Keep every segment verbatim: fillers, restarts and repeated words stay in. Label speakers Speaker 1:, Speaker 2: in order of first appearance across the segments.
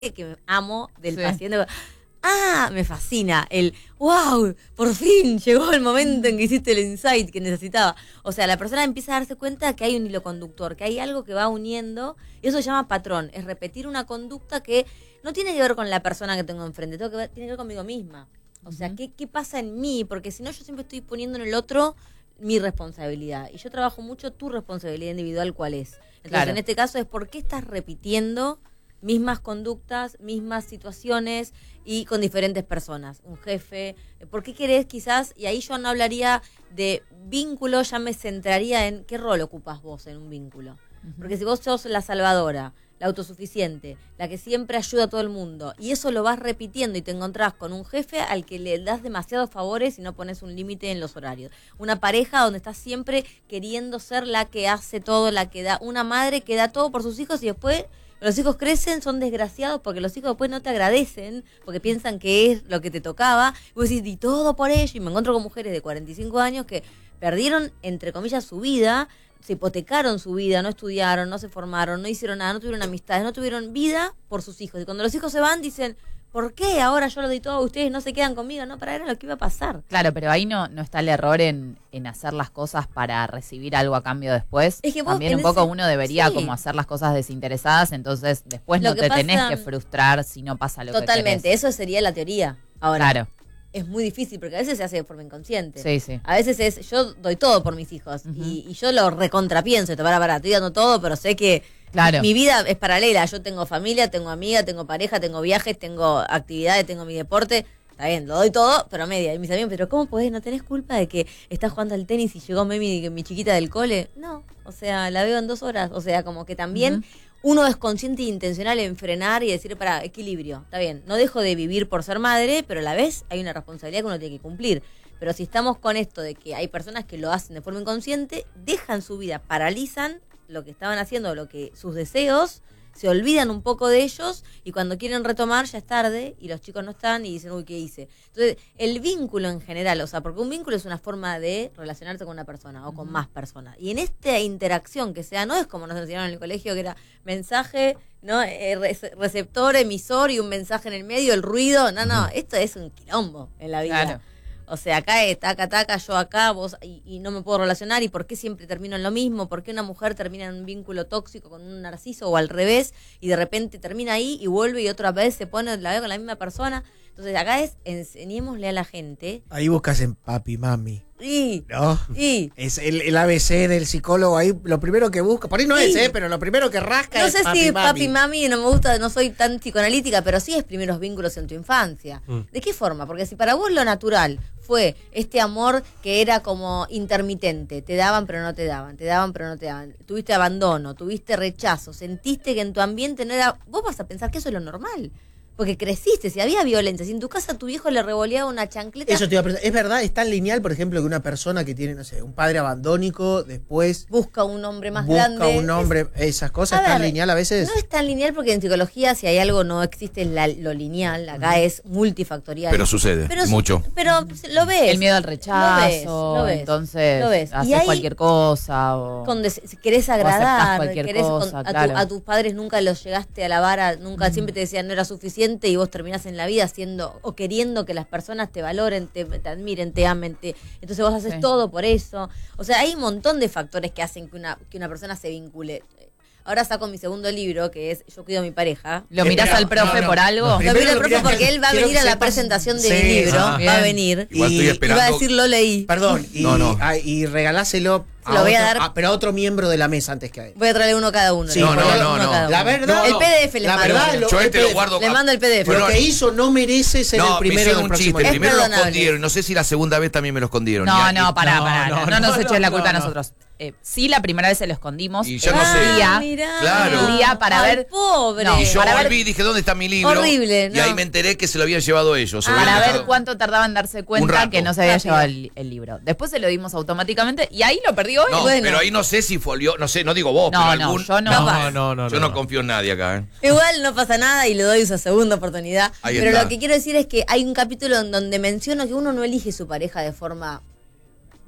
Speaker 1: que amo del
Speaker 2: Sí.
Speaker 1: paciente. Ah, me fascina. El wow, por fin llegó el momento en que hiciste el insight que necesitaba. O sea, la persona empieza a darse cuenta que hay un hilo conductor, que hay algo que va uniendo. Y eso se llama patrón. Es repetir una conducta que no tiene que ver con la persona que tengo enfrente, tengo que ver, tiene que ver conmigo misma. O sea,
Speaker 2: Ujú.
Speaker 1: ¿qué, qué pasa en mí? Porque si no, yo siempre estoy poniendo en el otro mi responsabilidad. Y yo trabajo mucho tu responsabilidad individual, ¿cuál es? Entonces,
Speaker 2: Claro.
Speaker 1: en este caso es por qué estás repitiendo mismas conductas, mismas situaciones y con diferentes personas. Un jefe, ¿por qué querés quizás? Y ahí yo no hablaría de vínculo, ya me centraría en qué rol ocupas vos en un vínculo.
Speaker 2: Ujú.
Speaker 1: Porque si vos sos la salvadora, la autosuficiente, la que siempre ayuda a todo el mundo, y eso lo vas repitiendo y te encontrás con un jefe al que le das demasiados favores y no pones un límite en los horarios. Una pareja donde estás siempre queriendo ser la que hace todo, la que da, una madre que da todo por sus hijos y después los hijos crecen, son desgraciados porque los hijos después no te agradecen, porque piensan que es lo que te tocaba. Y vos decís, di todo por ello. Y me encuentro con mujeres de cuarenta y cinco años que perdieron, entre comillas, su vida, se hipotecaron su vida, no estudiaron, no se formaron, no hicieron nada, no tuvieron amistades, no tuvieron vida por sus hijos. Y cuando los hijos se van, dicen, ¿por qué ahora yo lo di todo a ustedes, no se quedan conmigo? No, para ver lo que iba a pasar.
Speaker 2: Claro, pero ahí no, no está el error en, en hacer las cosas para recibir algo a cambio después.
Speaker 1: Es que vos
Speaker 2: También
Speaker 1: en
Speaker 2: un poco
Speaker 1: ese-
Speaker 2: uno debería
Speaker 1: sí.
Speaker 2: como hacer las cosas desinteresadas, entonces después
Speaker 1: Lo
Speaker 2: no
Speaker 1: que
Speaker 2: te tenés
Speaker 1: pasa-
Speaker 2: que frustrar si no pasa lo
Speaker 1: Totalmente,
Speaker 2: que querés.
Speaker 1: eso sería la teoría. Ahora,
Speaker 2: Claro,
Speaker 1: es muy difícil porque a veces se hace de forma inconsciente.
Speaker 2: sí, sí.
Speaker 1: A veces es, yo doy todo por mis hijos
Speaker 2: Ujú.
Speaker 1: y, y yo lo recontrapienso, te para, para, estoy dando todo, pero sé que
Speaker 2: Claro.
Speaker 1: mi vida es paralela. Yo tengo familia, tengo amiga, tengo pareja, tengo viajes, tengo actividades, tengo mi deporte. Está bien, lo doy todo, pero a media. Y mis amigos, pero ¿cómo podés? ¿No tenés culpa de que estás jugando al tenis y llegó Memi, mi chiquita del cole? No, o sea, la veo en dos horas. O sea, como que también
Speaker 2: Ujú.
Speaker 1: uno es consciente e intencional en frenar y decir, para, equilibrio. Está bien, no dejo de vivir por ser madre, pero a la vez hay una responsabilidad que uno tiene que cumplir. Pero si estamos con esto de que hay personas que lo hacen de forma inconsciente, dejan su vida, paralizan lo que estaban haciendo, lo que sus deseos, se olvidan un poco de ellos y cuando quieren retomar ya es tarde y los chicos no están y dicen, uy, ¿qué hice? Entonces, el vínculo en general, o sea, porque un vínculo es una forma de relacionarse con una persona o con más personas. Y en esta interacción que sea, no es como nos enseñaron en el colegio, que era mensaje, ¿no? Eh, rece- receptor, emisor y un mensaje en el medio, el ruido. No, no, esto es un quilombo en la vida.
Speaker 2: Claro.
Speaker 1: O sea, acá es taca, taca, yo acá, vos, y, y no me puedo relacionar. ¿Y por qué siempre termino en lo mismo? ¿Por qué una mujer termina en un vínculo tóxico con un narciso o al revés? Y de repente termina ahí y vuelve y otra vez se pone, la ve con la misma persona. Entonces acá es, enseñémosle a la gente.
Speaker 3: Ahí buscas en papi, mami,
Speaker 1: Y,
Speaker 3: ¿no?
Speaker 1: y,
Speaker 3: Es el, el A B C del psicólogo ahí, lo primero que busca, por ahí no
Speaker 1: Sí.
Speaker 3: es, ¿eh? Pero lo primero que rasca
Speaker 1: no
Speaker 3: es
Speaker 1: sé
Speaker 3: papi,
Speaker 1: si
Speaker 3: mami.
Speaker 1: papi, mami, no me gusta, no soy tan psicoanalítica, pero sí es primeros vínculos en tu infancia.
Speaker 3: Mm.
Speaker 1: ¿De qué forma? Porque si para vos lo natural fue este amor que era como intermitente, te daban pero no te daban, te daban pero no te daban, tuviste abandono, tuviste rechazo, sentiste que en tu ambiente no era, vos vas a pensar que eso es lo normal. Porque creciste, si había violencia, si en tu casa a tu viejo le revoleaba una chancleta,
Speaker 3: Eso te iba a preguntar. ¿Es verdad? ¿Es tan lineal, por ejemplo, que una persona que tiene, no sé, un padre abandónico, después
Speaker 1: busca un hombre más
Speaker 3: busca
Speaker 1: grande?
Speaker 3: un hombre, esas cosas,
Speaker 1: A
Speaker 3: tan
Speaker 1: ver,
Speaker 3: lineal a veces?
Speaker 1: No es tan lineal porque en psicología si hay algo no existe la- lo lineal, acá es multifactorial.
Speaker 4: Pero sucede,
Speaker 1: Pero su-
Speaker 4: mucho.
Speaker 1: Pero lo ves.
Speaker 2: El miedo al
Speaker 1: Lo
Speaker 2: rechazo,
Speaker 1: ves, lo ves,
Speaker 2: entonces
Speaker 1: lo ves. Y
Speaker 2: haces
Speaker 1: ahí-
Speaker 2: cualquier cosa o...
Speaker 1: Con des- si querés
Speaker 2: aceptás
Speaker 1: agradar,
Speaker 2: cualquier
Speaker 1: querés con-
Speaker 2: cosa,
Speaker 1: a, tu-
Speaker 2: claro.
Speaker 1: a tus padres nunca los llegaste a la vara, nunca siempre te decían no era suficiente y vos terminás en la vida haciendo o queriendo que las personas te valoren, te, te admiren, te amen, te- entonces vos haces
Speaker 2: Sí.
Speaker 1: todo por eso. O sea, hay un montón de factores que hacen que una, que una persona se vincule. Ahora saco mi segundo libro, que es Yo cuido a mi pareja.
Speaker 2: ¿Lo
Speaker 3: Eh,
Speaker 2: mirás
Speaker 3: pero-
Speaker 2: al profe
Speaker 3: no, no.
Speaker 2: por algo?
Speaker 3: No,
Speaker 1: Lo
Speaker 3: Primero
Speaker 1: miro al
Speaker 3: lo
Speaker 1: profe
Speaker 3: mirás
Speaker 1: porque
Speaker 3: que-
Speaker 1: él va a
Speaker 3: quiero
Speaker 1: venir
Speaker 3: que
Speaker 1: a la
Speaker 3: sepas-
Speaker 1: presentación del
Speaker 3: Sí,
Speaker 1: libro,
Speaker 2: ah,
Speaker 1: va a
Speaker 2: bien.
Speaker 1: venir.
Speaker 4: Igual estoy
Speaker 3: Y-
Speaker 1: Y
Speaker 4: esperando.
Speaker 1: va a decir lo leí.
Speaker 3: Perdón, y,
Speaker 4: No, no.
Speaker 3: ah, y regaláselo
Speaker 1: Se lo voy a dar-
Speaker 3: otro- pero a otro miembro de la mesa antes que a él.
Speaker 1: Voy a traerle uno cada uno.
Speaker 3: Sí,
Speaker 1: le
Speaker 3: no,
Speaker 1: voy a
Speaker 3: no,
Speaker 1: dar
Speaker 4: no,
Speaker 1: uno
Speaker 4: no.
Speaker 1: cada
Speaker 3: La
Speaker 1: uno.
Speaker 3: verdad,
Speaker 1: El P D F le
Speaker 3: la
Speaker 1: mando.
Speaker 3: verdad, lo-
Speaker 4: Yo este
Speaker 3: el
Speaker 4: lo
Speaker 3: P D F.
Speaker 4: guardo.
Speaker 1: Le mando el P D F.
Speaker 3: Lo
Speaker 4: Pero-
Speaker 3: que hizo no merece ser
Speaker 4: No,
Speaker 3: el
Speaker 4: me
Speaker 3: primero
Speaker 4: hicieron
Speaker 3: del
Speaker 4: un
Speaker 3: próximo
Speaker 4: chiste.
Speaker 1: Es
Speaker 4: Primero lo
Speaker 1: perdonable.
Speaker 4: escondieron. No sé si la segunda vez también me lo escondieron.
Speaker 2: No,
Speaker 4: Y-
Speaker 2: no, pará,
Speaker 3: no,
Speaker 2: pará.
Speaker 3: no,
Speaker 2: No, no,
Speaker 3: no,
Speaker 2: nos
Speaker 3: no,
Speaker 2: eches la
Speaker 3: no,
Speaker 2: culpa a
Speaker 3: no.
Speaker 2: nosotros. Eh, sí, la primera vez se lo escondimos.
Speaker 4: Y yo
Speaker 2: el
Speaker 4: no sé.
Speaker 2: día,
Speaker 1: mirá.
Speaker 4: Claro.
Speaker 2: el día para
Speaker 1: Ay,
Speaker 2: ver...
Speaker 1: pobre.
Speaker 2: No,
Speaker 4: Y yo
Speaker 2: para ver-
Speaker 4: volví y dije, ¿dónde está mi libro?
Speaker 1: Horrible,
Speaker 4: Y
Speaker 1: no.
Speaker 4: ahí me enteré que se lo habían llevado ellos. se lo
Speaker 1: Ah,
Speaker 4: habían
Speaker 2: para ver
Speaker 4: dejado.
Speaker 2: cuánto tardaba en darse
Speaker 4: Un
Speaker 2: cuenta
Speaker 4: rato.
Speaker 2: que no se había
Speaker 1: Rápido.
Speaker 2: llevado el, el libro. Después se lo dimos automáticamente y ahí lo perdió él.
Speaker 4: No,
Speaker 1: bueno.
Speaker 4: pero ahí no sé si folió, no sé, no digo vos,
Speaker 2: No,
Speaker 4: pero
Speaker 2: no,
Speaker 4: algún.
Speaker 2: yo no.
Speaker 1: Capaz.
Speaker 3: no, no.
Speaker 4: Yo no confío en nadie acá, ¿eh?
Speaker 1: Igual no pasa nada y le doy esa segunda oportunidad.
Speaker 4: Ahí
Speaker 1: Pero
Speaker 4: está.
Speaker 1: lo que quiero decir es que hay un capítulo en donde menciono que uno no elige su pareja de forma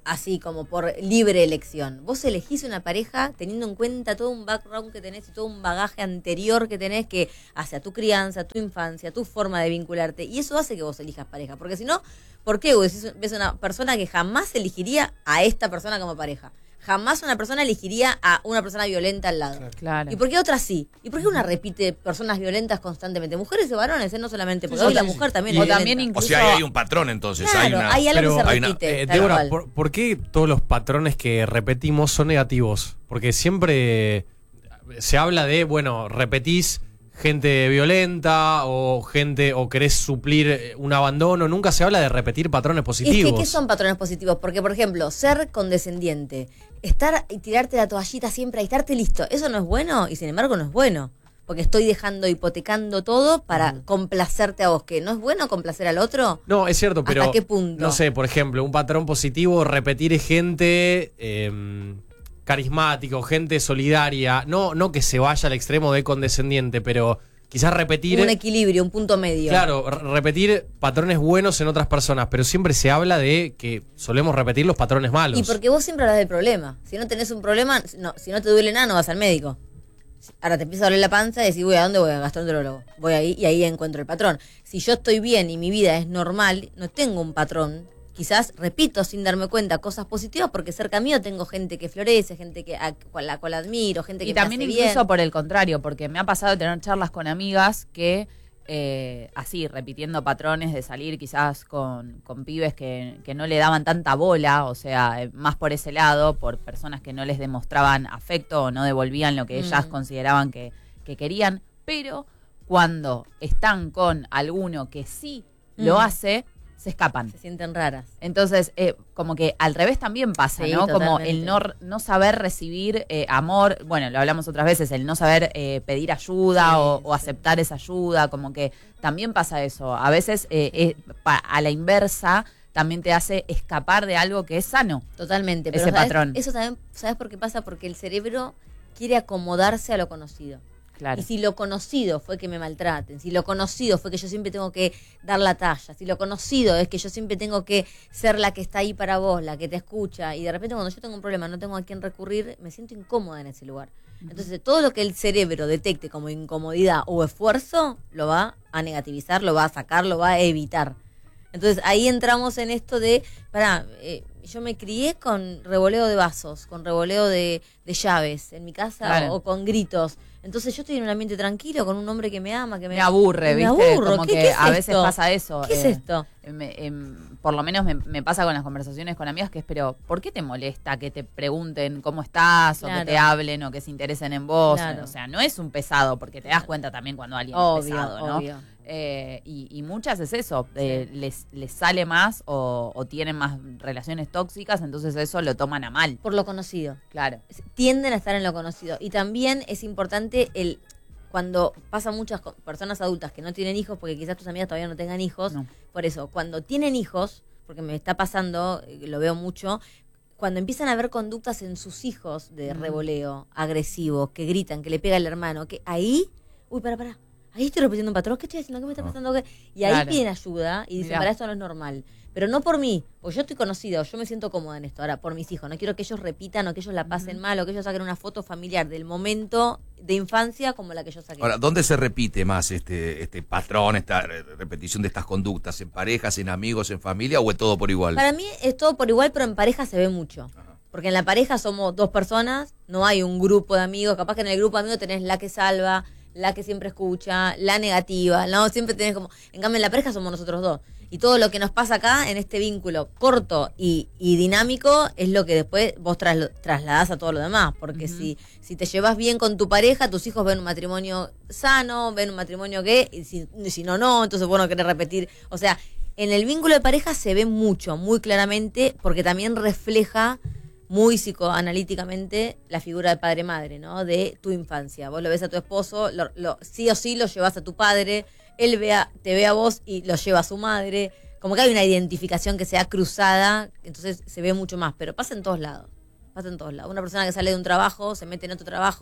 Speaker 1: así como por libre elección. Vos elegís una pareja teniendo en cuenta todo un background que tenés y todo un bagaje anterior que tenés que hacia tu crianza, tu infancia, tu forma de vincularte. Y eso hace que vos elijas pareja. Porque si no, ¿por qué vos decís- ves una persona que jamás elegiría a esta persona como pareja? Jamás una persona elegiría a una persona violenta al lado.
Speaker 2: Claro.
Speaker 1: ¿Y por qué otra sí? ¿Y por qué una repite personas violentas constantemente? Mujeres y varones, ¿eh? No solamente, porque
Speaker 3: Sí,
Speaker 1: hoy
Speaker 3: sí,
Speaker 1: la
Speaker 3: sí,
Speaker 1: mujer
Speaker 3: sí.
Speaker 1: también
Speaker 2: Y
Speaker 1: es
Speaker 2: también
Speaker 1: violenta.
Speaker 4: O
Speaker 2: incluso-
Speaker 4: sea, ahí hay un patrón entonces. hay
Speaker 1: Claro,
Speaker 4: una...
Speaker 1: hay algo
Speaker 5: Pero
Speaker 1: que se
Speaker 4: hay una-
Speaker 1: repite.
Speaker 5: Eh,
Speaker 1: tal
Speaker 5: Débora,
Speaker 1: cual.
Speaker 5: ¿por, por qué todos los patrones que repetimos son negativos? Porque siempre se habla de, bueno, repetís gente violenta o gente o querés suplir un abandono. Nunca se habla de repetir patrones positivos.
Speaker 1: Es que, ¿qué son patrones positivos? Porque, por ejemplo, ser condescendiente, estar y tirarte la toallita siempre y estarte listo, eso no es bueno y sin embargo no es bueno. Porque estoy dejando, hipotecando todo para complacerte a vos. ¿Que no es bueno complacer al otro?
Speaker 5: No, es cierto, pero...
Speaker 1: ¿Hasta qué punto?
Speaker 5: No sé, por ejemplo, un patrón positivo, repetir gente eh, carismático, gente solidaria. No, no que se vaya al extremo de condescendiente, pero quizás repetir...
Speaker 1: Un equilibrio, un punto medio.
Speaker 5: Claro, re- repetir patrones buenos en otras personas, pero siempre se habla de que solemos repetir los patrones malos.
Speaker 1: Y porque vos siempre hablas del problema. Si no tenés un problema, no, si no te duele nada, no vas al médico. Ahora te empieza a doler la panza y decís, voy a dónde voy, a gastroenterólogo. Voy ahí y ahí encuentro el patrón. Si yo estoy bien y mi vida es normal, no tengo un patrón. Quizás repito sin darme cuenta cosas positivas porque cerca mío tengo gente que florece, gente que a la cual admiro, gente que
Speaker 2: Y
Speaker 1: me
Speaker 2: también
Speaker 1: hace
Speaker 2: incluso
Speaker 1: bien.
Speaker 2: por el contrario, porque me ha pasado de tener charlas con amigas que, eh, así, repitiendo patrones de salir quizás con, con pibes que, que no le daban tanta bola, o sea, eh, más por ese lado, por personas que no les demostraban afecto o no devolvían lo que ellas
Speaker 1: Mm.
Speaker 2: consideraban que, que querían, pero cuando están con alguno que sí lo
Speaker 1: Mm.
Speaker 2: hace, se escapan.
Speaker 1: Se sienten raras.
Speaker 2: Entonces, eh, como que al revés también pasa,
Speaker 1: Sí,
Speaker 2: ¿no? Como
Speaker 1: totalmente.
Speaker 2: el no, no saber recibir eh, amor, bueno, lo hablamos otras veces, el no saber eh, pedir ayuda
Speaker 1: Sí,
Speaker 2: o,
Speaker 1: sí.
Speaker 2: o aceptar esa ayuda, como que también pasa eso. A veces, eh, eh, pa- a la inversa, también te hace escapar de algo que es sano.
Speaker 1: Totalmente.
Speaker 2: Ese
Speaker 1: Pero ¿sabes?
Speaker 2: patrón.
Speaker 1: Eso también, ¿sabes por qué pasa? Porque el cerebro quiere acomodarse a lo conocido.
Speaker 2: Claro.
Speaker 1: Y si lo conocido fue que me maltraten, si lo conocido fue que yo siempre tengo que dar la talla, si lo conocido es que yo siempre tengo que ser la que está ahí para vos, la que te escucha, y de repente cuando yo tengo un problema no tengo a quién recurrir, me siento incómoda en ese lugar. Entonces todo lo que el cerebro detecte como incomodidad o esfuerzo, lo va a negativizar, lo va a sacar, lo va a evitar. Entonces ahí entramos en esto de, pará, eh, yo me crié con revoleo de vasos, con revoleo de, de llaves en mi casa
Speaker 2: Claro.
Speaker 1: o, o con gritos. Entonces yo estoy en un ambiente tranquilo, con un hombre que me ama, que me,
Speaker 2: Me aburre,
Speaker 1: me
Speaker 2: ¿viste?
Speaker 1: aburro.
Speaker 2: Como
Speaker 1: ¿Qué-
Speaker 2: que
Speaker 1: qué es
Speaker 2: a veces
Speaker 1: esto?
Speaker 2: pasa eso.
Speaker 1: ¿Qué es
Speaker 2: eh,
Speaker 1: esto?
Speaker 2: me- em, por lo menos me, me pasa con las conversaciones con amigas que es, pero ¿por qué te molesta que te pregunten cómo estás o
Speaker 1: Claro.
Speaker 2: que te hablen o que se interesen en vos?
Speaker 1: Claro.
Speaker 2: O sea, no es un pesado porque te das cuenta también cuando alguien
Speaker 1: Obvio,
Speaker 2: es pesado, ¿no?
Speaker 1: obvio.
Speaker 2: Eh, y, y muchas es eso, eh, les, les sale más o, o tienen más relaciones tóxicas, entonces eso lo toman a mal.
Speaker 1: Por lo conocido.
Speaker 2: Claro.
Speaker 1: Tienden a estar en lo conocido. Y también es importante el cuando pasan muchas co- personas adultas que no tienen hijos, porque quizás tus amigas todavía no tengan hijos,
Speaker 2: No.
Speaker 1: por eso, cuando tienen hijos, porque me está pasando, eh, lo veo mucho, cuando empiezan a ver conductas en sus hijos de
Speaker 2: Mm.
Speaker 1: revoleo, agresivos, que gritan, que le pega al hermano, que ahí, uy, para, para, ahí estoy repitiendo un patrón, ¿qué estoy haciendo? ¿Qué me está pasando? ¿Qué? Y ahí
Speaker 2: Claro.
Speaker 1: piden ayuda y dicen,
Speaker 2: Mirá.
Speaker 1: para esto no es normal. Pero no por mí, porque yo estoy conocida, o yo me siento cómoda en esto, ahora por mis hijos. No quiero que ellos repitan o que ellos la pasen mal o que ellos saquen una foto familiar del momento de infancia como la que yo saqué.
Speaker 4: Ahora, ¿dónde se repite más este, este patrón, esta re- repetición de estas conductas? ¿En parejas, en amigos, en familia o es todo por igual?
Speaker 1: Para mí es todo por igual, pero en pareja se ve mucho. Porque en la pareja somos dos personas, no hay un grupo de amigos. Capaz que en el grupo de amigos tenés la que salva, la que siempre escucha, la negativa, ¿no? Siempre tenés como... En cambio, en la pareja somos nosotros dos. Y todo lo que nos pasa acá, en este vínculo corto y, y dinámico, es lo que después vos traslo- trasladás a todo lo demás. Porque
Speaker 2: Ujú.
Speaker 1: si, si te llevas bien con tu pareja, tus hijos ven un matrimonio sano, ven un matrimonio que... Y si, y si no, no. Entonces vos no querés repetir. O sea, en el vínculo de pareja se ve mucho, muy claramente, porque también refleja muy psicoanalíticamente la figura de padre-madre, ¿no? De tu infancia. Vos lo ves a tu esposo, lo, lo- sí o sí lo llevas a tu padre, él ve a- te ve a vos y lo lleva a su madre. Como que hay una identificación que sea cruzada, entonces se ve mucho más, pero pasa en todos lados. Pasa en todos lados. Una persona que sale de un trabajo, se mete en otro trabajo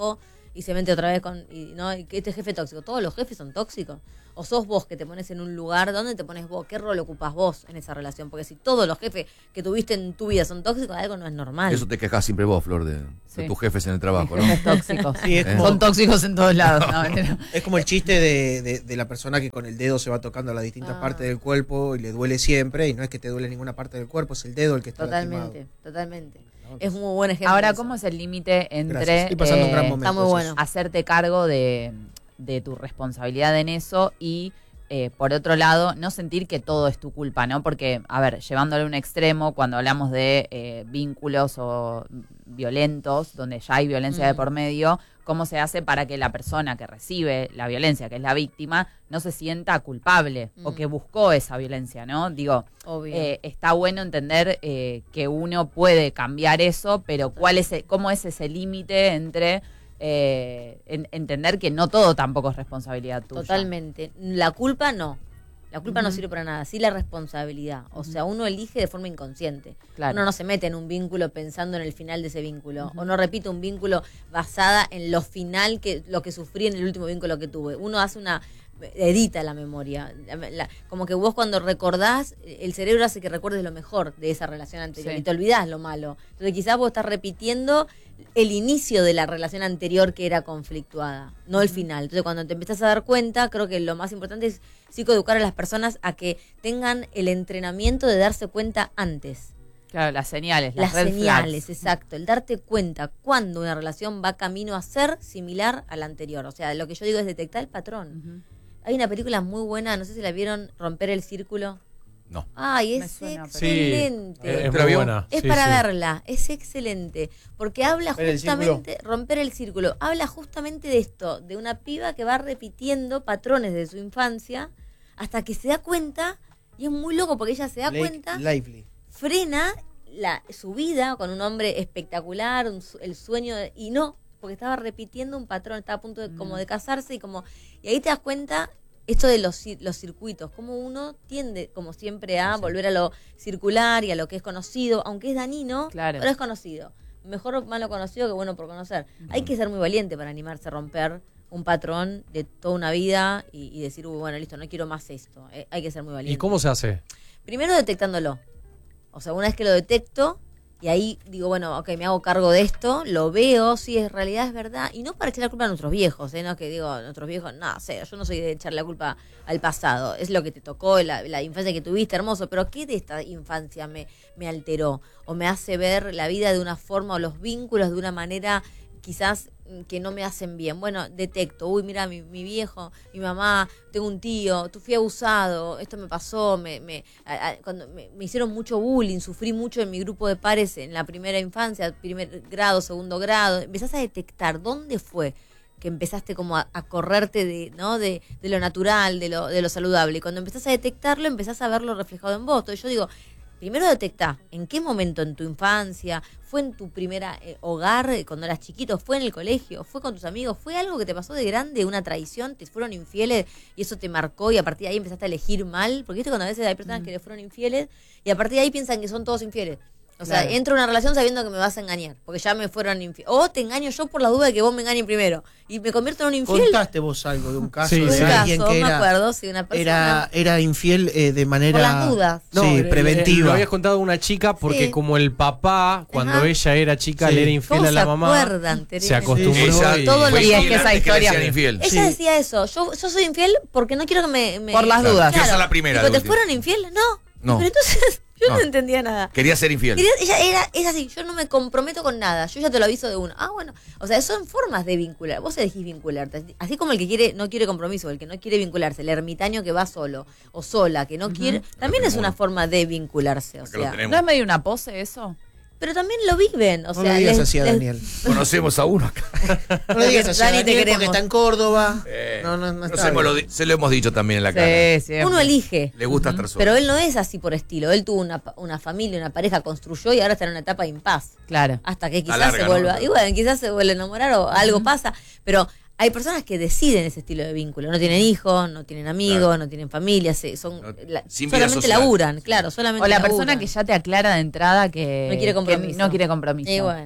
Speaker 1: y se mete otra vez con, y, ¿no? Y que este jefe tóxico, todos los jefes son tóxicos. O sos vos que te pones en un lugar, ¿dónde te pones vos? ¿Qué rol ocupás vos en esa relación? Porque si todos los jefes que tuviste en tu vida son tóxicos, algo no es normal.
Speaker 4: Eso te quejas siempre vos, Flor, de,
Speaker 2: Sí.
Speaker 4: de tus jefes en el trabajo, ¿no?
Speaker 2: Jefes tóxicos.
Speaker 3: Sí, es como-
Speaker 2: Son tóxicos en todos lados. No, mentira.
Speaker 3: Es como el chiste de, de- de la persona que con el dedo se va tocando las distintas
Speaker 1: Ah.
Speaker 3: partes del cuerpo y le duele siempre, y no es que te duele ninguna parte del cuerpo, es el dedo el que está
Speaker 1: Totalmente,
Speaker 3: lastimado.
Speaker 1: totalmente.
Speaker 3: ¿No?
Speaker 1: Es muy buen ejemplo.
Speaker 2: Ahora,
Speaker 1: de eso.
Speaker 2: ¿cómo es el límite entre
Speaker 3: Gracias, estoy pasando un gran
Speaker 2: eh,
Speaker 3: momento.
Speaker 1: está muy
Speaker 3: eso
Speaker 1: bueno.
Speaker 3: es.
Speaker 2: hacerte cargo de, de tu responsabilidad en eso y, eh, por otro lado, no sentir que todo es tu culpa, ¿no? Porque, a ver, llevándolo a un extremo, cuando hablamos de eh, vínculos o violentos, donde ya hay violencia de
Speaker 1: Mm.
Speaker 2: por medio, ¿cómo se hace para que la persona que recibe la violencia, que es la víctima, no se sienta culpable o
Speaker 1: Mm.
Speaker 2: que buscó esa violencia, ¿no? Digo,
Speaker 1: Obvio.
Speaker 2: eh, está bueno entender eh, que uno puede cambiar eso, pero cuál es el- cómo es ese límite entre eh, en- entender que no todo tampoco es responsabilidad tuya.
Speaker 1: Totalmente. La culpa no. La culpa no
Speaker 2: Ujú.
Speaker 1: sirve para nada, sí la responsabilidad. O sea, uno elige de forma inconsciente.
Speaker 2: Claro.
Speaker 1: Uno no se mete en un vínculo pensando en el final de ese vínculo. O no repite un vínculo basada en lo final, que lo que sufrí en el último vínculo que tuve. Uno hace una... edita la memoria. La- la- como que vos cuando recordás, el cerebro hace que recuerdes lo mejor de esa relación anterior
Speaker 2: Sí.
Speaker 1: y te olvidás lo malo. Entonces quizás vos estás repitiendo el inicio de la relación anterior que era conflictuada, no el final. Entonces cuando te empezás a dar cuenta, creo que lo más importante es psicoeducar a las personas a que tengan el entrenamiento de darse cuenta antes.
Speaker 2: Claro, las señales, las,
Speaker 1: Las
Speaker 2: red
Speaker 1: señales,
Speaker 2: flags.
Speaker 1: exacto. El darte cuenta cuando una relación va camino a ser similar a la anterior. O sea, lo que yo digo es detectar el patrón.
Speaker 2: Ujú.
Speaker 1: Hay una película muy buena, no sé si la vieron, Romper el Círculo.
Speaker 4: No.
Speaker 1: Ay,
Speaker 2: Me
Speaker 1: es
Speaker 2: suena, pero-
Speaker 5: Sí,
Speaker 1: excelente.
Speaker 5: es
Speaker 4: ¿Te
Speaker 5: muy
Speaker 4: la vio?
Speaker 5: buena.
Speaker 1: Es
Speaker 5: Sí,
Speaker 1: para
Speaker 5: sí.
Speaker 1: verla, es excelente, porque habla
Speaker 3: ¿Romper el
Speaker 1: justamente, romper el círculo, habla justamente de esto, de una piba que va repitiendo patrones de su infancia hasta que se da cuenta, y es muy loco porque ella se da
Speaker 3: Blake
Speaker 1: cuenta,
Speaker 3: Lively.
Speaker 1: frena la, su vida con un hombre espectacular, un su- el sueño, de- y no, porque estaba repitiendo un patrón, estaba a punto de, como de casarse y como, y ahí te das cuenta esto de los, cir- los circuitos, como uno tiende, como siempre, a volver a lo circular y a lo que es conocido, aunque es dañino,
Speaker 2: Claro.
Speaker 1: pero es conocido. Mejor malo conocido que bueno por conocer. Hay que ser muy valiente para animarse a romper un patrón de toda una vida y, y decir, uy, bueno, listo, no quiero más esto. Eh, hay que ser muy valiente.
Speaker 5: ¿Y cómo se hace?
Speaker 1: Primero detectándolo. O sea, una vez que lo detecto, y ahí digo, bueno, ok, me hago cargo de esto, lo veo, sí, en realidad es verdad. Y no para echar la culpa a nuestros viejos, ¿eh? No que digo, nuestros viejos, no, sé, yo no soy de echar la culpa al pasado. Es lo que te tocó, la, la infancia que tuviste, hermoso. Pero ¿qué de esta infancia me, me alteró? O me hace ver la vida de una forma, o los vínculos de una manera quizás mm, que no me hacen bien. Bueno, detecto, uy, mira, mi, mi viejo, mi mamá, tengo un tío, tú fui abusado, esto me pasó, me, me, a- a- cuando me, me hicieron mucho bullying, sufrí mucho en mi grupo de pares en la primera infancia, primer grado, segundo grado. Empezás a detectar dónde fue que empezaste como a, a correrte de, ¿no? de, de lo natural, de lo, de lo saludable. Y cuando empezás a detectarlo, empezás a verlo reflejado en vos. Entonces yo digo, primero detectá en qué momento en tu infancia, fue en tu primera eh, hogar, eh, cuando eras chiquito, fue en el colegio, fue con tus amigos, fue algo que te pasó de grande, una traición, te fueron infieles y eso te marcó y a partir de ahí empezaste a elegir mal, porque viste cuando a veces hay personas que le fueron infieles y a partir de ahí piensan que son todos infieles. O sea,
Speaker 3: Claro.
Speaker 1: entro a una relación sabiendo que me vas a engañar, porque ya me fueron infieles. O te engaño yo por la duda de que vos me engañes primero y me convierto en un infiel.
Speaker 3: Contaste vos algo de un caso
Speaker 5: Sí,
Speaker 3: de
Speaker 5: sí.
Speaker 1: Un
Speaker 3: alguien
Speaker 1: caso,
Speaker 3: que
Speaker 1: me
Speaker 3: era,
Speaker 1: acuerdo, sí, una persona.
Speaker 3: era, era infiel eh, de manera...
Speaker 1: Por las dudas.
Speaker 5: No,
Speaker 3: sí,
Speaker 5: eh, eh,
Speaker 3: preventiva.
Speaker 5: Lo habías contado a una chica porque
Speaker 1: Sí.
Speaker 5: como el papá, cuando
Speaker 1: Ajá.
Speaker 5: ella era chica,
Speaker 3: Sí.
Speaker 5: le era infiel
Speaker 1: ¿Cómo
Speaker 5: a la
Speaker 1: se
Speaker 5: mamá,
Speaker 1: acuerdan,
Speaker 5: se
Speaker 1: Teresa?
Speaker 5: acostumbró
Speaker 4: Ella
Speaker 5: y...
Speaker 1: Todo lo-
Speaker 4: fue
Speaker 2: Y es
Speaker 4: infiel
Speaker 2: que esa
Speaker 4: antes que le
Speaker 2: historia-
Speaker 4: sean infiel.
Speaker 1: Ella
Speaker 3: Sí.
Speaker 1: decía eso, yo, yo soy infiel porque no quiero que me... me-
Speaker 2: Por las
Speaker 4: Claro,
Speaker 2: dudas.
Speaker 4: yo soy la primera,
Speaker 1: Digo,
Speaker 4: de
Speaker 1: ¿te
Speaker 4: última.
Speaker 1: fueron infieles? No.
Speaker 4: No.
Speaker 1: Pero entonces yo no,
Speaker 4: No.
Speaker 1: entendía nada.
Speaker 4: Quería ser infiel.
Speaker 1: Quería- ella era, es así, yo no me comprometo con nada, yo ya te lo aviso de uno. Ah, bueno, o sea, son formas de vincular. Vos elegís vincularte. Así como el que quiere no quiere compromiso, el que no quiere vincularse, el ermitaño que va solo o sola, que no quiere, también es una forma de vincularse. O
Speaker 4: Acá lo
Speaker 1: sea,
Speaker 4: tenemos.
Speaker 2: ¿No es medio una pose eso?
Speaker 1: pero también lo viven. O
Speaker 3: No
Speaker 1: sea,
Speaker 3: le digas
Speaker 1: les-
Speaker 3: así a
Speaker 1: les-
Speaker 3: Daniel.
Speaker 4: Conocemos a uno acá.
Speaker 3: No le digas así a
Speaker 1: Dani, te
Speaker 3: Daniel porque
Speaker 1: queremos.
Speaker 3: está en Córdoba.
Speaker 4: Eh,
Speaker 3: no, no, no
Speaker 4: nos
Speaker 3: está
Speaker 4: hemos
Speaker 3: bien.
Speaker 4: lo di- se lo hemos dicho también en la cara.
Speaker 2: Sí, sí.
Speaker 1: Uno elige.
Speaker 4: Le gusta estar solo.
Speaker 1: Pero él no es así por estilo. Él tuvo una, pa- una familia, una pareja, construyó y ahora está en una etapa de impas.
Speaker 2: Claro.
Speaker 1: Hasta que quizás
Speaker 4: larga,
Speaker 1: se
Speaker 4: ¿no?
Speaker 1: vuelva. Y bueno, quizás se vuelve a enamorar o algo pasa. Pero hay personas que deciden ese estilo de vínculo. No tienen hijos, no tienen amigos,
Speaker 4: Claro.
Speaker 1: no tienen familia. Se, son,
Speaker 4: No,
Speaker 1: la-
Speaker 4: sin vida
Speaker 1: solamente
Speaker 4: social.
Speaker 1: laburan, claro. Solamente
Speaker 2: O la
Speaker 1: laburan.
Speaker 2: persona que ya te aclara de entrada que
Speaker 1: No quiere compromiso.
Speaker 2: que no quiere compromiso.
Speaker 1: Y bueno.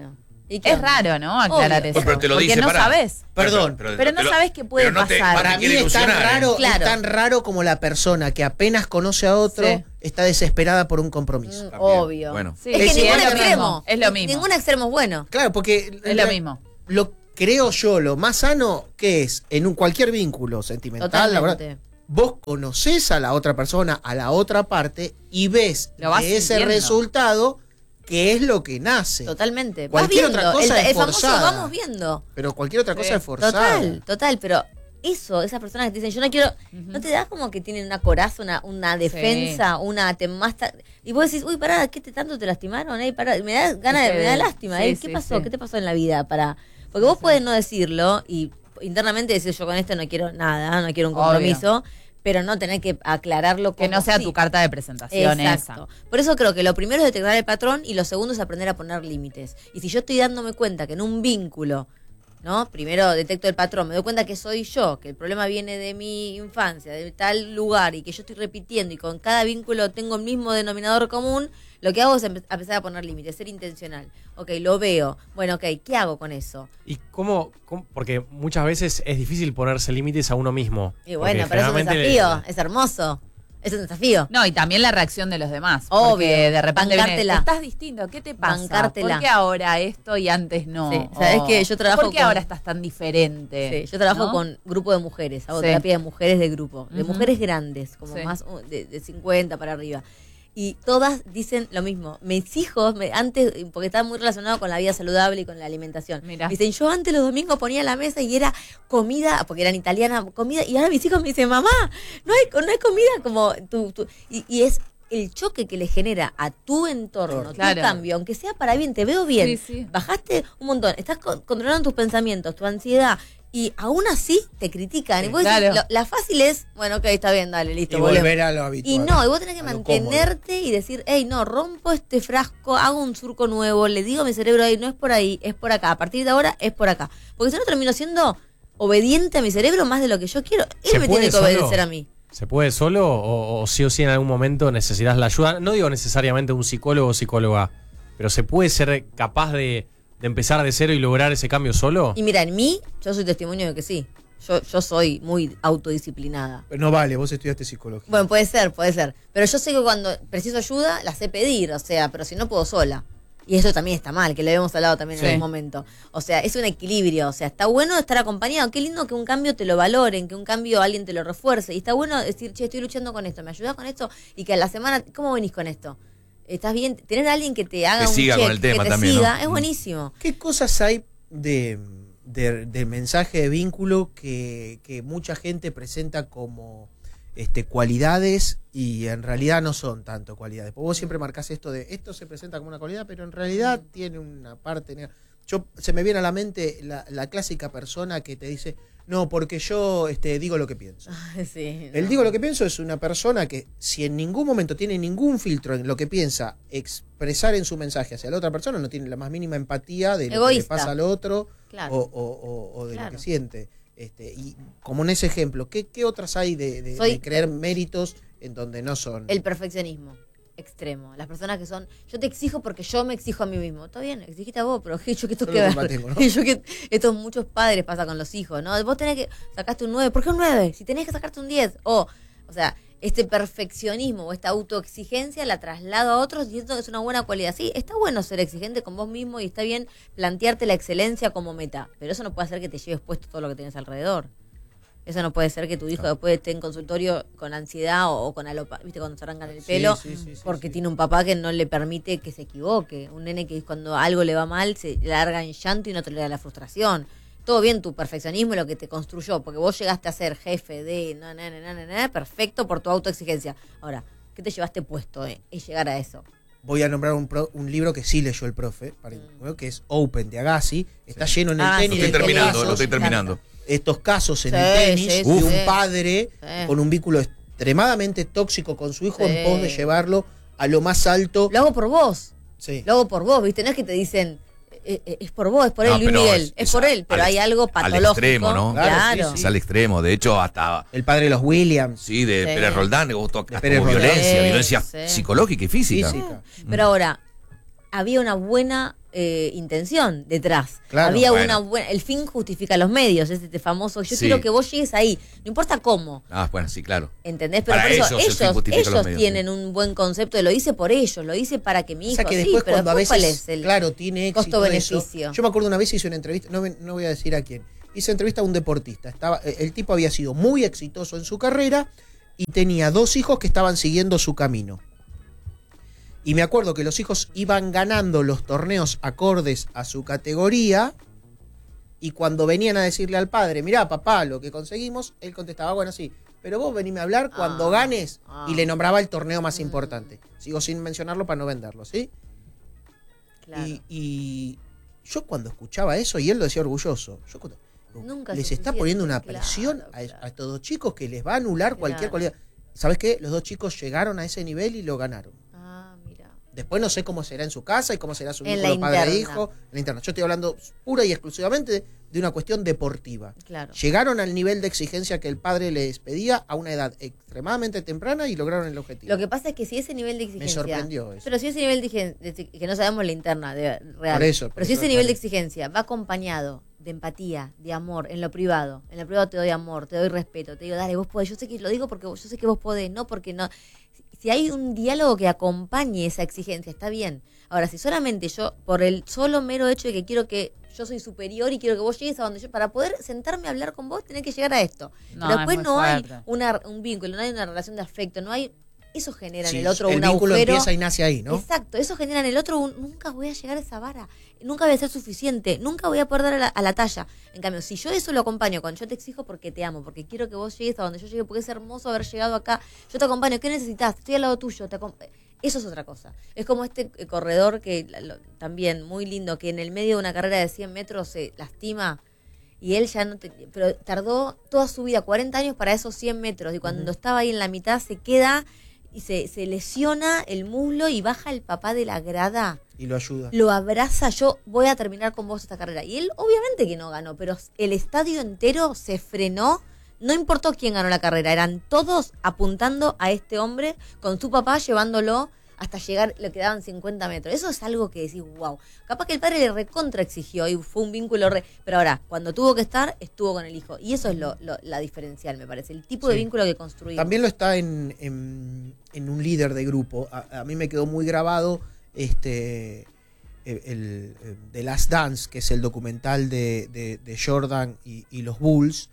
Speaker 1: ¿Y qué
Speaker 2: Es
Speaker 1: onda?
Speaker 2: raro, ¿no? Aclarar
Speaker 1: Obvio.
Speaker 2: eso.
Speaker 4: Pero te lo
Speaker 2: porque
Speaker 4: dice,
Speaker 2: no
Speaker 4: pará.
Speaker 2: sabes.
Speaker 3: Perdón.
Speaker 2: Pero no
Speaker 4: te lo-
Speaker 2: sabes qué puede
Speaker 4: pero no te-
Speaker 2: pasar.
Speaker 4: no te
Speaker 3: Para mí
Speaker 4: quiere
Speaker 3: es tan,
Speaker 4: ilusionar, ¿eh?
Speaker 3: raro,
Speaker 1: Claro.
Speaker 3: es tan raro como la persona que apenas conoce a otro
Speaker 2: Sí.
Speaker 3: está desesperada por un compromiso.
Speaker 1: Mm,
Speaker 4: También.
Speaker 1: obvio.
Speaker 4: Bueno.
Speaker 2: Sí,
Speaker 1: Es que
Speaker 3: sí,
Speaker 1: ningún
Speaker 3: es lo
Speaker 1: extremo.
Speaker 2: mismo, es lo mismo.
Speaker 1: Ningún extremo es bueno.
Speaker 3: Claro, porque
Speaker 2: Es lo mismo.
Speaker 3: Lo creo yo, lo más sano que es en un cualquier vínculo sentimental, la verdad,
Speaker 1: Totalmente.
Speaker 3: vos conocés a la otra persona, a la otra parte y ves
Speaker 2: Lo vas
Speaker 3: de ese
Speaker 2: sintiendo.
Speaker 3: resultado qué es lo que nace.
Speaker 1: Totalmente. Vas
Speaker 3: Cualquier
Speaker 1: viendo.
Speaker 3: otra cosa
Speaker 1: el,
Speaker 3: es
Speaker 1: el famoso
Speaker 3: forzada.
Speaker 1: vamos viendo.
Speaker 3: Pero cualquier otra cosa
Speaker 2: Sí.
Speaker 3: es forzada.
Speaker 1: Total, total, pero eso, esas personas que te dicen, yo no quiero, ¿no te da como que tienen una coraza, una, una defensa, una te más ta- y vos decís, uy, pará, ¿qué te tanto te lastimaron? Ey, pará, me da ganas de,
Speaker 2: Sí,
Speaker 1: me da lástima,
Speaker 2: sí,
Speaker 1: ¿eh?
Speaker 2: sí,
Speaker 1: ¿Qué pasó?
Speaker 2: sí.
Speaker 1: ¿Qué te pasó en la vida? Para, porque vos podés no decirlo y internamente decir, yo con esto no quiero nada, no quiero un
Speaker 2: Obvio.
Speaker 1: compromiso, pero no tener que aclararlo
Speaker 2: Que
Speaker 1: como
Speaker 2: no sea
Speaker 1: sí.
Speaker 2: tu carta de presentación
Speaker 1: Exacto. Por eso creo que lo primero es detectar el patrón y lo segundo es aprender a poner límites. Y si yo estoy dándome cuenta que en un vínculo, ¿no? Primero detecto el patrón, me doy cuenta que soy yo, que el problema viene de mi infancia, de tal lugar y que yo estoy repitiendo y con cada vínculo tengo el mismo denominador común, lo que hago es empe- empezar a poner límites, ser intencional. Ok, lo veo. Bueno, ok, ¿qué hago con eso?
Speaker 5: ¿Y cómo, cómo- Porque muchas veces es difícil ponerse límites a uno mismo.
Speaker 1: Y bueno,
Speaker 5: Porque
Speaker 1: pero es un
Speaker 5: generalmente
Speaker 1: desafío,
Speaker 5: le-
Speaker 1: es hermoso. Es un desafío.
Speaker 2: No, y también la reacción de los demás.
Speaker 1: Obvio.
Speaker 2: Porque de repente viene,
Speaker 1: Bancártela.
Speaker 2: estás distinto, ¿qué te pasa?
Speaker 1: Bancártela.
Speaker 2: ¿Por qué ahora esto y antes no?
Speaker 1: Sí, sabés
Speaker 2: O,
Speaker 1: que yo trabajo
Speaker 2: ¿por qué
Speaker 1: con-
Speaker 2: ahora estás tan diferente?
Speaker 1: Sí, yo trabajo
Speaker 2: ¿no?
Speaker 1: con grupo de mujeres, hago
Speaker 2: Sí.
Speaker 1: terapia de mujeres de grupo, de
Speaker 2: Ujú.
Speaker 1: mujeres grandes, como
Speaker 2: Sí.
Speaker 1: más uh, de, de cincuenta para arriba. Y todas dicen lo mismo. Mis hijos, me- antes, porque está muy relacionado con la vida saludable y con la alimentación.
Speaker 2: Mirá.
Speaker 1: Dicen, yo antes los domingos ponía la mesa y era comida, porque eran italianas, comida, y ahora mis hijos me dicen, mamá, no hay, no hay comida como tú. tú". Y, y es el choque que le genera a tu entorno,
Speaker 2: Claro.
Speaker 1: tu cambio, aunque sea para bien, te veo bien,
Speaker 2: Sí, sí.
Speaker 1: bajaste un montón, estás con- controlando tus pensamientos, tu ansiedad, y aún así te critican.
Speaker 3: Sí,
Speaker 1: y vos decís,
Speaker 2: claro.
Speaker 1: lo- la fácil es, bueno, ok, está bien, dale, listo,
Speaker 3: Y
Speaker 1: volvemos.
Speaker 3: volver a lo habitual.
Speaker 1: Y no, y vos tenés que
Speaker 3: a lo cómodo.
Speaker 1: mantenerte y decir, hey, no, rompo este frasco, hago un surco nuevo, le digo a mi cerebro, hey, no es por ahí, es por acá. A partir de ahora es por acá. Porque si no termino siendo obediente a mi cerebro más de lo que yo quiero. Él
Speaker 5: ¿Se
Speaker 1: me
Speaker 5: puede
Speaker 1: tiene que
Speaker 5: solo?
Speaker 1: obedecer a mí.
Speaker 5: ¿Se puede solo o, o sí o sí en algún momento necesitas la ayuda? No digo necesariamente un psicólogo o psicóloga, pero ¿se puede ser capaz de, de empezar de cero y lograr ese cambio solo?
Speaker 1: Y mira, en mí, yo soy testimonio de que sí. Yo, yo soy muy autodisciplinada.
Speaker 3: No vale, vos estudiaste psicología.
Speaker 1: Bueno, puede ser, puede ser. Pero yo sé que cuando preciso ayuda, la sé pedir, o sea, pero si no puedo sola. Y eso también está mal, que lo habíamos hablado también
Speaker 2: Sí.
Speaker 1: en algún momento. O sea, es un equilibrio. O sea, está bueno estar acompañado. Qué lindo que un cambio te lo valoren, que un cambio alguien te lo refuerce. Y está bueno decir, che, estoy luchando con esto, ¿me ayudas con esto? Y que a la semana, ¿cómo venís con esto? ¿Estás bien? Tener a alguien que te haga
Speaker 4: Que
Speaker 1: un
Speaker 4: siga
Speaker 1: check,
Speaker 4: con el tema
Speaker 1: que te
Speaker 4: también,
Speaker 1: siga,
Speaker 4: ¿no?
Speaker 1: es
Speaker 4: Mm.
Speaker 1: buenísimo.
Speaker 3: ¿Qué cosas hay de, de, de mensaje de vínculo que, que mucha gente presenta como este, cualidades y en realidad no son tanto cualidades? Porque vos siempre marcás esto de esto se presenta como una cualidad, pero en realidad tiene una parte negativa. Yo se me viene a la mente la, la clásica persona que te dice, no, porque yo este, digo lo que pienso.
Speaker 1: Sí,
Speaker 3: El
Speaker 1: no.
Speaker 3: digo lo que pienso es una persona que si en ningún momento tiene ningún filtro en lo que piensa expresar en su mensaje hacia la otra persona, no tiene la más mínima empatía de lo
Speaker 1: Egoísta.
Speaker 3: que le pasa al otro
Speaker 1: Claro.
Speaker 3: o, o- o- o de
Speaker 1: Claro.
Speaker 3: lo que siente. Este, y como en ese ejemplo, ¿qué, qué otras hay de, de-
Speaker 1: Soy-
Speaker 3: de creer méritos en donde no son?
Speaker 1: El perfeccionismo extremo. Las personas que son, yo te exijo porque yo me exijo a mí mismo. Está bien, exigiste a vos, pero ¿qué- yo que esto
Speaker 3: Solo
Speaker 1: que
Speaker 3: culpa
Speaker 1: ver.
Speaker 3: tengo, ¿no?
Speaker 1: Yo que esto muchos padres pasa con los hijos, ¿no? Vos tenés que sacaste un nueve, ¿por qué un nueve? Si tenés que sacarte un diez. O, o sea, este perfeccionismo o esta autoexigencia la traslado a otros y esto es una buena cualidad. Sí, está bueno ser exigente con vos mismo y está bien plantearte la excelencia como meta, pero eso no puede hacer que te lleves puesto todo lo que tienes alrededor. Eso no puede ser que tu hijo después esté en consultorio con ansiedad o, o con alopa, ¿viste? Cuando se arrancan el
Speaker 3: Sí,
Speaker 1: pelo,
Speaker 3: sí, sí, sí,
Speaker 1: porque
Speaker 3: sí.
Speaker 1: tiene un papá que no le permite que se equivoque. Un nene que cuando algo le va mal se larga en llanto y no tolera la frustración. Todo bien tu perfeccionismo y lo que te construyó, porque vos llegaste a ser jefe de no, no, no, no, no, no, perfecto por tu autoexigencia. Ahora, ¿qué te llevaste puesto eh? Es llegar a eso.
Speaker 3: Voy a nombrar un, pro- un libro que sí leyó el profe, para- ¿no? que es Open de Agassi. Está lleno en el
Speaker 1: Ah,
Speaker 3: tenis
Speaker 4: Lo
Speaker 1: sí,
Speaker 3: de
Speaker 4: estoy
Speaker 3: estos
Speaker 4: terminando,
Speaker 3: casos,
Speaker 4: lo estoy terminando.
Speaker 3: estos casos en
Speaker 1: Sí,
Speaker 3: el tenis
Speaker 1: sí,
Speaker 3: de
Speaker 1: sí,
Speaker 3: un
Speaker 1: sí.
Speaker 3: padre
Speaker 1: Sí.
Speaker 3: con un vínculo extremadamente tóxico con su hijo
Speaker 1: Sí.
Speaker 3: en pos de llevarlo a lo más alto.
Speaker 1: Lo hago por vos.
Speaker 3: Sí.
Speaker 1: Lo hago por vos, ¿viste? No es que te dicen, eh, eh, es por vos, es por
Speaker 4: No,
Speaker 1: él, Luis
Speaker 4: pero
Speaker 1: Miguel.
Speaker 4: es-
Speaker 1: Es,
Speaker 4: es
Speaker 1: por
Speaker 4: a-
Speaker 1: él, pero
Speaker 4: al
Speaker 1: hay
Speaker 4: ex-
Speaker 1: algo
Speaker 4: al
Speaker 1: patológico.
Speaker 4: extremo, ¿no?
Speaker 3: Claro,
Speaker 1: Claro.
Speaker 3: sí,
Speaker 4: Es al extremo. De hecho, hasta
Speaker 3: El padre de los Williams.
Speaker 4: sí, de
Speaker 1: Sí.
Speaker 4: Pérez Roldán, hasta
Speaker 3: Pérez
Speaker 4: como
Speaker 3: Roldán.
Speaker 4: violencia,
Speaker 1: Sí,
Speaker 4: violencia
Speaker 1: sí.
Speaker 4: psicológica y física.
Speaker 3: Física.
Speaker 1: Pero ahora, había una buena eh, intención detrás.
Speaker 3: Claro,
Speaker 1: había
Speaker 4: bueno.
Speaker 1: una buena, el fin justifica los medios, es este famoso, yo
Speaker 4: Sí.
Speaker 1: quiero que vos llegues ahí, no importa cómo.
Speaker 4: Ah, bueno, sí, claro.
Speaker 1: ¿Entendés? Pero
Speaker 4: Para
Speaker 1: por eso
Speaker 4: ellos, el fin
Speaker 1: ellos,
Speaker 4: justifica los
Speaker 1: ellos
Speaker 4: medios,
Speaker 1: tienen
Speaker 4: sí.
Speaker 1: un buen concepto de lo hice por ellos, lo hice para que mi
Speaker 3: O
Speaker 1: hijo,
Speaker 3: sea que
Speaker 1: sí,
Speaker 3: después
Speaker 1: pero
Speaker 3: cuando a
Speaker 1: después,
Speaker 3: veces,
Speaker 1: ¿cuál es el
Speaker 3: claro, tiene éxito
Speaker 1: costo-beneficio?
Speaker 3: eso. Yo me acuerdo una vez hice una entrevista, no, me- no voy a decir a quién, hice entrevista a un deportista. Estaba, el tipo había sido muy exitoso en su carrera y tenía dos hijos que estaban siguiendo su camino. Y me acuerdo que los hijos iban ganando los torneos acordes a su categoría y cuando venían a decirle al padre, mirá papá, lo que conseguimos, él contestaba, bueno, sí, pero vos venime a hablar cuando
Speaker 1: Ah,
Speaker 3: ganes
Speaker 1: ah.
Speaker 3: y le nombraba el torneo más
Speaker 1: Mm.
Speaker 3: importante. Sigo sin mencionarlo para no venderlo, ¿sí?
Speaker 1: Claro.
Speaker 3: Y, y yo cuando escuchaba eso, y él lo decía orgulloso, yo cuando-
Speaker 1: Nunca
Speaker 3: les
Speaker 1: es
Speaker 3: está
Speaker 1: suficiente,
Speaker 3: poniendo una
Speaker 1: claro,
Speaker 3: presión a,
Speaker 1: claro.
Speaker 3: a estos dos chicos que les va a anular cualquier
Speaker 1: Claro.
Speaker 3: cualidad. ¿Sabes qué? Los dos chicos llegaron a ese nivel y lo ganaron.
Speaker 1: Ah, mira.
Speaker 3: Después no sé cómo será en su casa y cómo será su
Speaker 1: En
Speaker 3: vínculo
Speaker 1: la interna.
Speaker 3: padre-hijo en la interna. Yo estoy hablando pura y exclusivamente de una cuestión deportiva.
Speaker 1: Claro.
Speaker 3: Llegaron al nivel de exigencia que el padre les pedía a una edad extremadamente temprana y lograron el objetivo.
Speaker 1: Lo que pasa es que si ese nivel de exigencia.
Speaker 3: Me sorprendió eso.
Speaker 1: Pero si ese nivel de exigencia, que no sabemos la interna de, real.
Speaker 3: Por eso, por
Speaker 1: pero si
Speaker 3: eso
Speaker 1: ese nivel de
Speaker 3: aclaré.
Speaker 1: exigencia va acompañado de empatía, de amor, en lo privado. En lo privado te doy amor, te doy respeto, te digo, dale, vos podés. Yo sé que lo digo porque vos- yo sé que vos podés, no porque no. Si hay un diálogo que acompañe esa exigencia, está bien. Ahora, si solamente yo, por el solo mero hecho de que quiero que yo soy superior y quiero que vos llegues a donde yo, para poder sentarme a hablar con vos, tenés que llegar a esto.
Speaker 2: No,
Speaker 1: Pero
Speaker 2: es
Speaker 1: después
Speaker 2: muy
Speaker 1: no hay
Speaker 2: fuerte.
Speaker 1: una, un vínculo, no hay una relación de afecto, no hay. Eso genera
Speaker 3: Sí,
Speaker 1: en el otro
Speaker 3: el
Speaker 1: un
Speaker 3: vínculo
Speaker 1: agujero.
Speaker 3: empieza y nace ahí, ¿no?
Speaker 1: Exacto, eso genera en el otro un, nunca voy a llegar a esa vara, nunca voy a ser suficiente, nunca voy a poder dar a la, a la talla. En cambio, si yo eso lo acompaño con yo te exijo porque te amo, porque quiero que vos llegues a donde yo llegue, porque es hermoso haber llegado acá, yo te acompaño, ¿qué necesitas? Estoy al lado tuyo, te acom- eso es otra cosa. Es como este eh, corredor que la- lo- también muy lindo, que en el medio de una carrera de cien metros se lastima y él ya no te, pero tardó toda su vida, cuarenta años para esos cien metros y cuando estaba ahí en la mitad se queda y se, se lesiona el muslo y baja el papá de la grada,
Speaker 3: Y lo ayuda.
Speaker 1: lo abraza, yo voy a terminar con vos esta carrera. Y él obviamente que no ganó, pero el estadio entero se frenó, no importó quién ganó la carrera, eran todos apuntando a este hombre con su papá llevándolo hasta llegar, le quedaban cincuenta metros. Eso es algo que decís, wow. Capaz que el padre le recontra exigió y fue un vínculo re... Pero ahora, cuando tuvo que estar, estuvo con el hijo. Y eso es lo, lo- la diferencial, me parece. El tipo de
Speaker 3: Sí.
Speaker 1: vínculo que construimos.
Speaker 3: También lo está en, en, en un líder de grupo. A, a mí me quedó muy grabado este el, el- el The Last Dance, que es el documental de, de- de Jordan y, y los Bulls,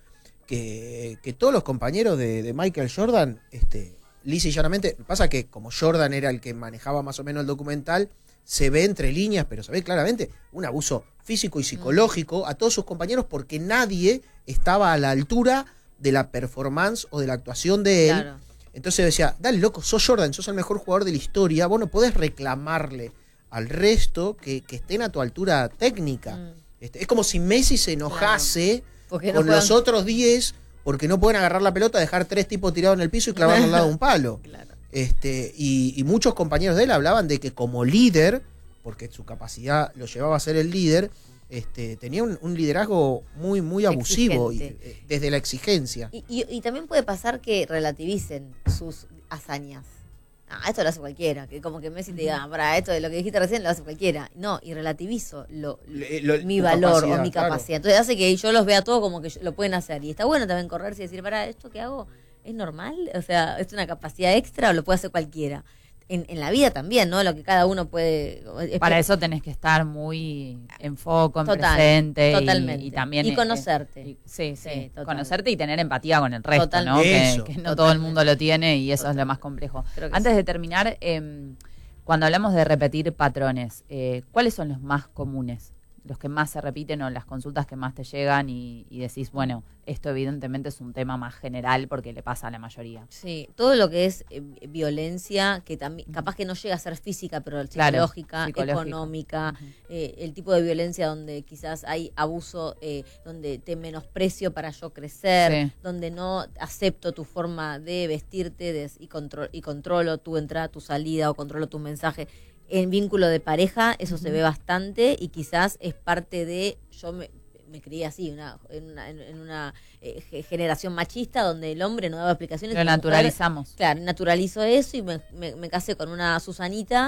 Speaker 3: que, que todos los compañeros de, de Michael Jordan, este, lisa y llanamente, pasa que como Jordan era el que manejaba más o menos el documental, se ve entre líneas, pero se ve claramente un abuso físico y psicológico a todos sus compañeros porque nadie estaba a la altura de la performance o de la actuación de él.
Speaker 1: Claro.
Speaker 3: Entonces decía, dale loco, sos Jordan, sos el mejor jugador de la historia, vos no podés reclamarle al resto que, que estén a tu altura técnica.
Speaker 1: Mm.
Speaker 3: Este, es como si Messi se enojase
Speaker 1: Porque no
Speaker 3: con
Speaker 1: puedan-
Speaker 3: los otros diez porque no pueden agarrar la pelota, dejar tres tipos tirados en el piso y clavarlo al lado de un palo.
Speaker 1: Claro.
Speaker 3: Este, y, y muchos compañeros de él hablaban de que como líder, porque su capacidad lo llevaba a ser el líder, este, tenía un, un liderazgo muy, muy abusivo y,
Speaker 1: Exigente.
Speaker 3: eh, desde la exigencia.
Speaker 1: Y, y- y también puede pasar que relativicen sus hazañas. Ah, esto lo hace cualquiera. Que como que Messi te diga, para esto de lo que dijiste recién lo hace cualquiera. No, y relativizo lo,
Speaker 3: Le- lo-
Speaker 1: mi
Speaker 3: tu
Speaker 1: valor
Speaker 3: capacidad,
Speaker 1: o mi
Speaker 3: claro.
Speaker 1: capacidad. Entonces hace que yo los vea todo como que yo- lo pueden hacer. Y está bueno también correrse y decir, para, ¿esto que hago es normal? O sea, ¿es una capacidad extra o lo puede hacer cualquiera? En, en la vida también, ¿no? Lo que cada uno puede... es-
Speaker 2: Para eso tenés que estar muy en foco, en
Speaker 1: Total,
Speaker 2: presente. y-
Speaker 1: totalmente.
Speaker 2: Y, también.
Speaker 1: Y
Speaker 2: eh,
Speaker 1: conocerte.
Speaker 2: eh, sí, sí.
Speaker 1: Sí, total.
Speaker 2: Conocerte y tener empatía con el resto, ¿no?
Speaker 1: Totalmente.
Speaker 2: Que,
Speaker 3: Eso.
Speaker 2: que no todo el
Speaker 1: Totalmente.
Speaker 2: mundo lo tiene y eso es lo más complejo.
Speaker 1: Creo que
Speaker 2: Antes
Speaker 1: sí.
Speaker 2: de terminar, eh, cuando hablamos de repetir patrones, eh, ¿cuáles son los más comunes? Los que más se repiten o las consultas que más te llegan y, y decís, bueno, esto evidentemente es un tema más general porque le pasa a la mayoría.
Speaker 1: Sí, todo lo que es eh, violencia, que también capaz que no llega a ser física, pero
Speaker 2: Claro,
Speaker 1: psicológica,
Speaker 2: psicológica.
Speaker 1: económica,
Speaker 2: Ujú.
Speaker 1: eh, el tipo de violencia donde quizás hay abuso, eh, donde te menosprecio para yo crecer,
Speaker 2: Sí.
Speaker 1: donde no acepto tu forma de vestirte de- y, contro- y controlo tu entrada, tu salida o controlo tus mensajes. En vínculo de pareja eso se ve bastante y quizás es parte de, yo me, me crié así, una, en una, en- en una eh, ge- generación machista donde el hombre no daba explicaciones.
Speaker 2: Lo
Speaker 1: y la mujer-
Speaker 2: naturalizamos.
Speaker 1: Claro, naturalizo eso y me, me- me casé con una Susanita que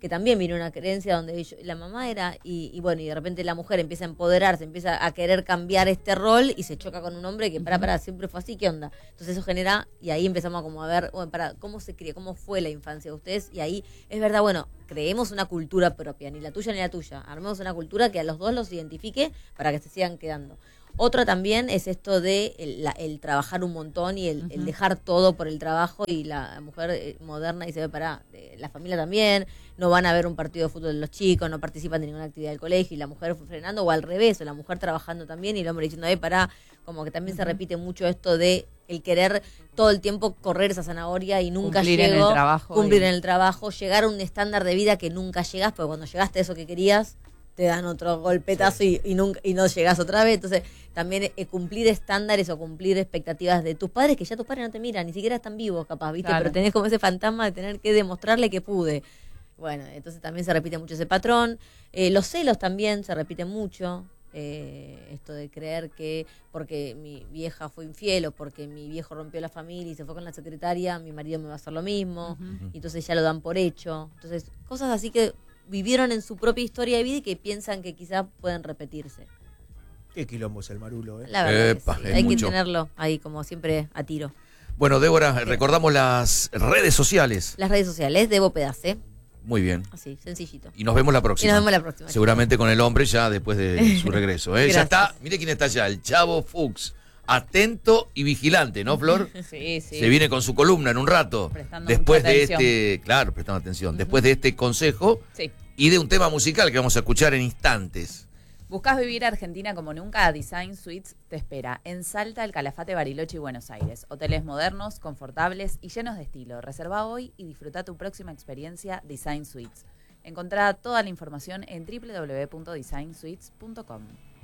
Speaker 1: que también vino una creencia donde yo- la mamá era, y, y bueno, y de repente la mujer empieza a empoderarse, empieza a querer cambiar este rol y se choca con un hombre que, para, para, siempre fue así, ¿qué onda? Entonces eso genera, y ahí empezamos a como a ver, bueno, para, ¿cómo se crió? ¿Cómo fue la infancia de ustedes? Y ahí es verdad, bueno, creemos una cultura propia, ni la tuya ni la tuya, armemos una cultura que a los dos los identifique para que se sigan quedando. Otra también es esto de el, la- el trabajar un montón y el, el
Speaker 2: Ujú.
Speaker 1: dejar todo por el trabajo, y la mujer eh, moderna dice, para la familia también, no van a ver un partido de fútbol de los chicos, no participan de ninguna actividad del colegio, y la mujer frenando, o al revés, o la mujer trabajando también y el hombre diciendo, eh, para, como que también se repite mucho esto de el querer todo el tiempo correr esa zanahoria y nunca
Speaker 2: Cumplir en el
Speaker 1: llego,
Speaker 2: trabajo
Speaker 1: cumplir
Speaker 2: y-
Speaker 1: en el trabajo, llegar a un estándar de vida que nunca llegas, porque cuando llegaste a eso que querías, te dan otro golpetazo y, y, nunca, y no llegás otra vez. Entonces, también eh, cumplir estándares o cumplir expectativas de tus padres, que ya tus padres no te miran, ni siquiera están vivos capaz, ¿viste?
Speaker 2: Claro.
Speaker 1: Pero tenés como ese fantasma de tener que demostrarle que pude. Bueno, entonces también se repite mucho ese patrón. Eh, los celos también se repiten mucho. Eh, esto de creer que porque mi vieja fue infiel o porque mi viejo rompió la familia y se fue con la secretaria, mi marido me va a hacer lo mismo.
Speaker 2: Ujú.
Speaker 1: Y entonces ya lo dan por hecho. Entonces, cosas así que vivieron en su propia historia de vida y que piensan que quizás pueden repetirse.
Speaker 3: Qué quilombo es el marulo, ¿eh?
Speaker 1: La verdad que
Speaker 4: Epa,
Speaker 1: sí.
Speaker 4: es
Speaker 1: Hay
Speaker 4: mucho.
Speaker 1: que tenerlo ahí como siempre a tiro.
Speaker 4: Bueno, Débora, recordamos las redes sociales.
Speaker 1: Las redes sociales, Debo Pedace,
Speaker 4: Muy bien.
Speaker 1: así, sencillito.
Speaker 4: Y nos vemos la
Speaker 1: Y
Speaker 4: próxima.
Speaker 1: nos vemos la próxima.
Speaker 4: Seguramente con el hombre ya después de su regreso. ¿eh? Ya
Speaker 1: Gracias.
Speaker 4: está, mire quién está allá, el Chavo Fuchs. Atento y vigilante, ¿no, Flor?
Speaker 2: Sí, sí.
Speaker 4: Se viene con su columna en un rato.
Speaker 2: Prestando
Speaker 4: Después
Speaker 2: mucha
Speaker 4: de
Speaker 2: atención.
Speaker 4: este, claro, prestando atención. Después de este consejo
Speaker 2: Sí.
Speaker 4: y de un tema musical que vamos a escuchar en instantes.
Speaker 2: ¿Buscás vivir Argentina como nunca? Design Suites te espera en Salta, El Calafate, Bariloche y Buenos Aires. Hoteles modernos, confortables y llenos de estilo. Reserva hoy y disfruta tu próxima experiencia Design Suites. Encontrá toda la información en doble u doble u doble u punto design suites punto com.